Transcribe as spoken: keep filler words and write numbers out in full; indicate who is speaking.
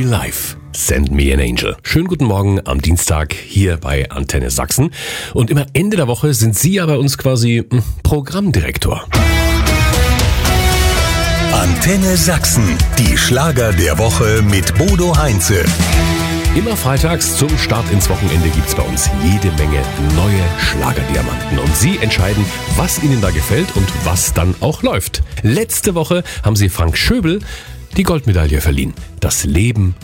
Speaker 1: Real Life. Send Me an Angel. Schönen guten Morgen am Dienstag hier bei Antenne Sachsen. Und immer Ende der Woche sind Sie ja bei uns quasi mh, Programmdirektor.
Speaker 2: Antenne Sachsen, die Schlager der Woche mit Bodo Heinze.
Speaker 1: Immer freitags zum Start ins Wochenende gibt's bei uns jede Menge neue Schlagerdiamanten. Und Sie entscheiden, was Ihnen da gefällt und was dann auch läuft. Letzte Woche haben Sie Frank Schöbel die Goldmedaille verliehen. Das Leben